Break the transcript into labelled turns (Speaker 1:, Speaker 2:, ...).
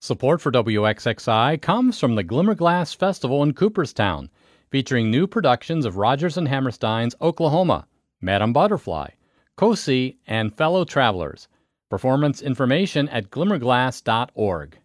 Speaker 1: Support for WXXI comes from the Glimmerglass Festival in Cooperstown, featuring new productions of Rodgers and Hammerstein's Oklahoma, Madame Butterfly, Cosi, and Fellow Travelers. Performance information at glimmerglass.org.